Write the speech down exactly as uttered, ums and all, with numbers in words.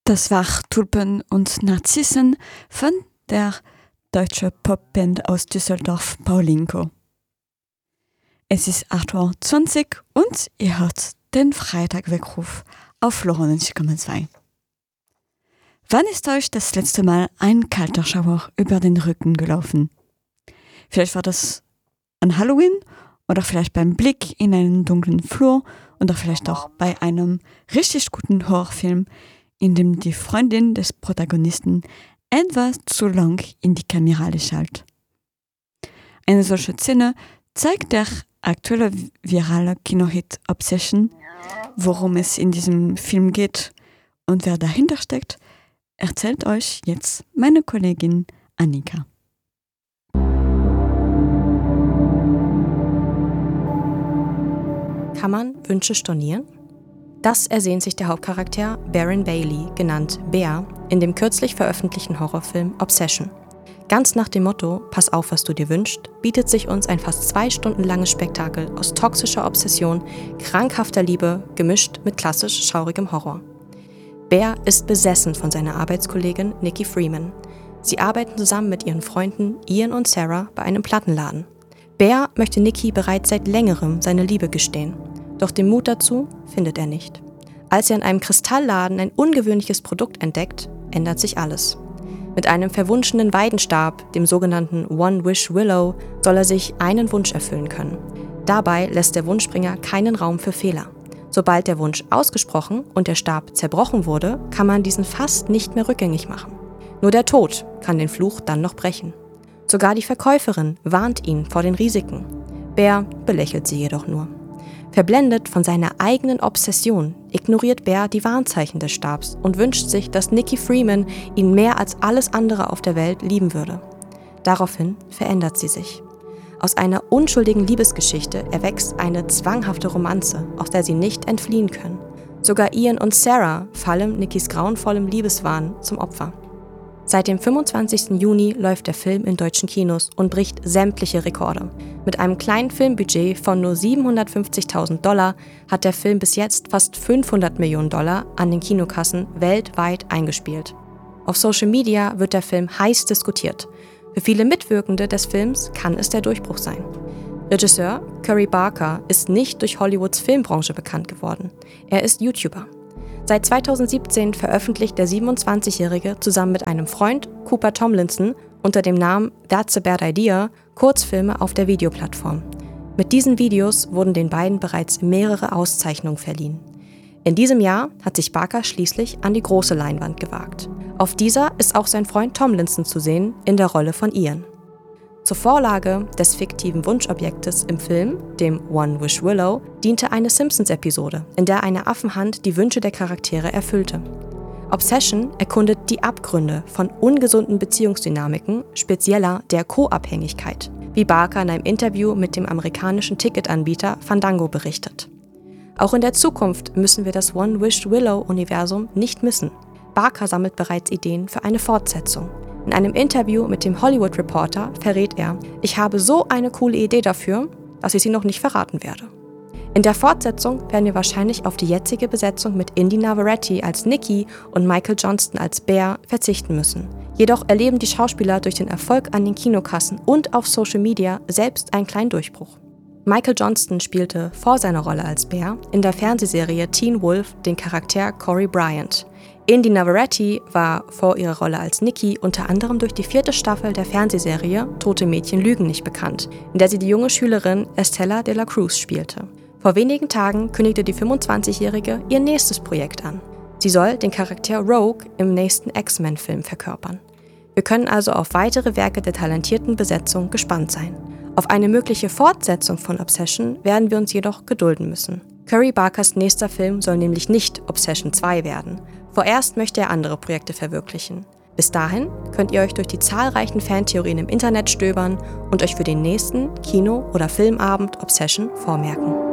Das war Tulpen und Narzissen von der deutschen Popband aus Düsseldorf Paulinko. Es ist acht Uhr zwanzig und ihr hört den Freitagweckruf auf neunzig Komma zwei. Wann ist euch das letzte Mal ein kalter Schauer über den Rücken gelaufen? Vielleicht war das an Halloween oder vielleicht beim Blick in einen dunklen Flur oder vielleicht auch bei einem richtig guten Horrorfilm, in dem die Freundin des Protagonisten etwas zu lang in die Kamera schaut. Eine solche Szene zeigt der aktuelle virale Kinohit Obsession. Worum es in diesem Film geht und wer dahinter steckt, erzählt euch jetzt meine Kollegin Annika. Kann man Wünsche stornieren? Das ersehnt sich der Hauptcharakter Baron Bailey, genannt Bear, in dem kürzlich veröffentlichten Horrorfilm Obsession. Ganz nach dem Motto „Pass auf, was du dir wünschst“, bietet sich uns ein fast zwei Stunden langes Spektakel aus toxischer Obsession, krankhafter Liebe, gemischt mit klassisch schaurigem Horror. Bear ist besessen von seiner Arbeitskollegin Nikki Freeman. Sie arbeiten zusammen mit ihren Freunden Ian und Sarah bei einem Plattenladen. Bear möchte Nikki bereits seit längerem seine Liebe gestehen. Doch den Mut dazu findet er nicht. Als er in einem Kristallladen ein ungewöhnliches Produkt entdeckt, ändert sich alles. Mit einem verwunschenen Weidenstab, dem sogenannten One Wish Willow, soll er sich einen Wunsch erfüllen können. Dabei lässt der Wunschbringer keinen Raum für Fehler. Sobald der Wunsch ausgesprochen und der Stab zerbrochen wurde, kann man diesen fast nicht mehr rückgängig machen. Nur der Tod kann den Fluch dann noch brechen. Sogar die Verkäuferin warnt ihn vor den Risiken. Bear belächelt sie jedoch nur. Verblendet von seiner eigenen Obsession ignoriert Bear die Warnzeichen des Stabs und wünscht sich, dass Nikki Freeman ihn mehr als alles andere auf der Welt lieben würde. Daraufhin verändert sie sich. Aus einer unschuldigen Liebesgeschichte erwächst eine zwanghafte Romanze, aus der sie nicht entfliehen können. Sogar Ian und Sarah fallen Nickys grauenvollem Liebeswahn zum Opfer. Seit dem fünfundzwanzigsten Juni läuft der Film in deutschen Kinos und bricht sämtliche Rekorde. Mit einem kleinen Filmbudget von nur siebenhundertfünfzigtausend Dollar hat der Film bis jetzt fast fünfhundert Millionen Dollar an den Kinokassen weltweit eingespielt. Auf Social Media wird der Film heiß diskutiert. Für viele Mitwirkende des Films kann es der Durchbruch sein. Regisseur Curry Barker ist nicht durch Hollywoods Filmbranche bekannt geworden. Er ist YouTuber. Seit zweitausendsiebzehn veröffentlicht der siebenundzwanzigjährige zusammen mit einem Freund, Cooper Tomlinson, unter dem Namen That's a Bad Idea, Kurzfilme auf der Videoplattform. Mit diesen Videos wurden den beiden bereits mehrere Auszeichnungen verliehen. In diesem Jahr hat sich Barker schließlich an die große Leinwand gewagt. Auf dieser ist auch sein Freund Tomlinson zu sehen, in der Rolle von Ian. Zur Vorlage des fiktiven Wunschobjektes im Film, dem One Wish Willow, diente eine Simpsons-Episode, in der eine Affenhand die Wünsche der Charaktere erfüllte. Obsession erkundet die Abgründe von ungesunden Beziehungsdynamiken, spezieller der Co-Abhängigkeit, wie Barker in einem Interview mit dem amerikanischen Ticketanbieter Fandango berichtet. Auch in der Zukunft müssen wir das One Wish Willow-Universum nicht missen. Barker sammelt bereits Ideen für eine Fortsetzung. In einem Interview mit dem Hollywood Reporter verrät er: „Ich habe so eine coole Idee dafür, dass ich sie noch nicht verraten werde." In der Fortsetzung werden wir wahrscheinlich auf die jetzige Besetzung mit Indy Navarrete als Nikki und Michael Johnston als Bear verzichten müssen. Jedoch erleben die Schauspieler durch den Erfolg an den Kinokassen und auf Social Media selbst einen kleinen Durchbruch. Michael Johnston spielte vor seiner Rolle als Bear in der Fernsehserie Teen Wolf den Charakter Corey Bryant. Indy Navarrete war vor ihrer Rolle als Nikki unter anderem durch die vierte Staffel der Fernsehserie Tote Mädchen lügen nicht bekannt, in der sie die junge Schülerin Estella de la Cruz spielte. Vor wenigen Tagen kündigte die fünfundzwanzigjährige ihr nächstes Projekt an. Sie soll den Charakter Rogue im nächsten X-Men-Film verkörpern. Wir können also auf weitere Werke der talentierten Besetzung gespannt sein. Auf eine mögliche Fortsetzung von Obsession werden wir uns jedoch gedulden müssen. Curry Barkers nächster Film soll nämlich nicht Obsession zwei werden. Vorerst möchte er andere Projekte verwirklichen. Bis dahin könnt ihr euch durch die zahlreichen Fantheorien im Internet stöbern und euch für den nächsten Kino- oder Filmabend Obsession vormerken.